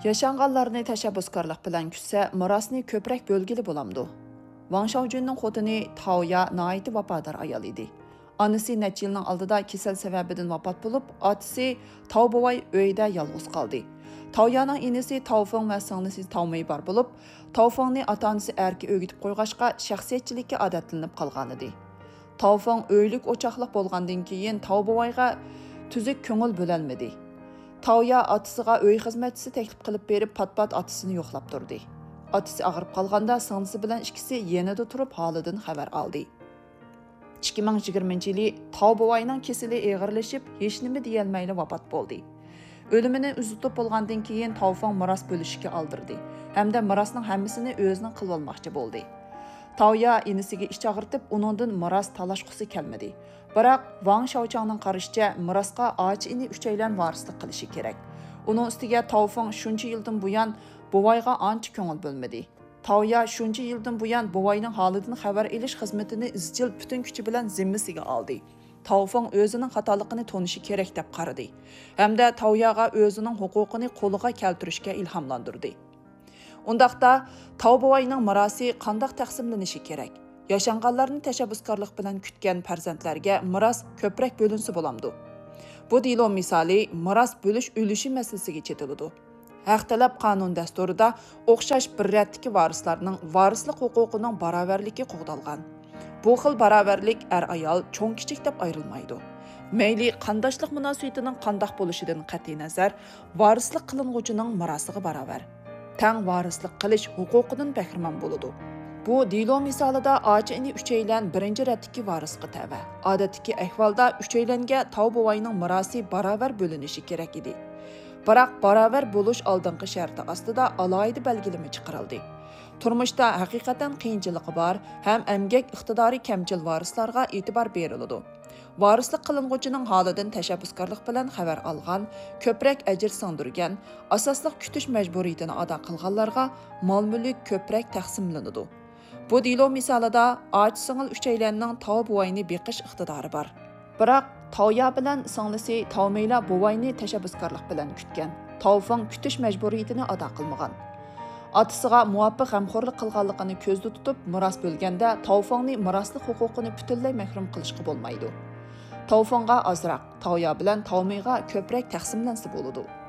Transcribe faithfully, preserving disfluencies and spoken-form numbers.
Yaşanğanlarını təşəbbüskarlıq bilan kütsə, mirasni köprək bölgili bolamdı. Wang Shaojunның xotini Taoya naiti vafodar ayol idi. Anisi necha yilning oldida kasal sababidan vafot bo'lib, otasi Tao bovay uyda yolg'iz qoldi. Taoyaning inisi Taofeng va singlisi Taomei bor bo'lib, Taofengni ota-onasi erki o'gitib qo'yg'ashqa shaxsiyatchilikka odatlanib qolgan edi. Taofeng o'ylik o'choqliq bo'lgandan keyin Tao bovayga tuzuk ko'ngil bo'lolmadi. Taoya atısıga öy xizmatchisi teklif qilib berib pat-pat atasını yo'qlab turdi. Atası ağrıb qalğanda singlisi bilan ikkisi yanida turib holidan xabar oldi. ikki ming yigirmanchi yili Tao bovayning kesili og'irlashib, hech nima deyolmayli vafot bo'ldi. O'limini uzutib bo'lgandan keyin Taofeng miros bo'lishga oldirdi hamda mirosning hammasini o'zining qilib olmoqchi bo'ldi. Taoya inisiga ish chaqirtib, uningdan miros talashqusi kelmadi. Biroq Wang Shaochangning qarashicha mirosga och ini uchaylan varislik qilishi kerak. Uning ustiga Taofeng shuncha yildan buyon bovayga ancha ko'ngil bo'lmadi. Taoya shuncha yildan buyon bovayning holidan xabar olish xizmatini izchil butun kuchi bilan zimmasiga oldi. Taofeng o'zining xatoligini tonishi kerak deb qaradi hamda Taoyaga o'zining huquqini qo'liga keltirishga ilhomlantirdi. Undaqda Tao bovayning mirosi qanday taqsimlanishi kerak? Yaşanğanlarını təşəbbüskarlıq bilan kütgan farzandlarga miros ko'proq bo'linsa bo'lamdi. Bu dilo misali miros bo'lish ulushi masalasiga chetiladi. Haq talab qonun dasturida o'xshash bir ratdagi varislarning varislik huquqining barobarligi qo'g'dalgan. Bu xil barobarlik er-ayol, cho'ng-kichik deb ayrilmaydi. Mayli qandoshlik munosabatining qandoq bo'lishidan qat'iy nazar, varislik qilinuvchining mirosiga barobar, tang varislik qilish huquqidan bahramand bo'ladi. Bu dilo misolida ochini uchaylan birinchi ratdagi varisga tava. Odatdagi ahvolda uchaylanga Tao bovayning mirosi barobar bo'linishi kerak edi. Biroq barobar bo'lish oldingi sharti ostida alohida belgilama chiqarildi. Turmushda haqiqatan qiyinchiligi bor, ham emgak iqtidori kamchil varislarga e'tibor beriladi. Varislik qilinuvchining holidan tashabbuskorlik bilan xabar olgan, ko'proq ajr singdirgan, asosliq kutish majburiyatini ado qilganlarga mol-mulk ko'proq taqsimlanadi. Bu dilo misolida och singil uchaylanning Tao bovayni beqish iqtidori bor. Biroq Taoya bilan singlisi Taomeyla bovayni tashabbuskorlik bilan kutgan. Taofeng kutish majburiyatini ado qilmagan. Atasiga muvofiq g'amxo'rlik qilganligini ko'zda tutib, miros bo'lganda Taofengni miroslik huquqini butunlay mahrum qilishga bo'lmaydi. Taofengga ozroq, Taoya bilan Taomeyga ko'proq taqsimlansa bo'ladi.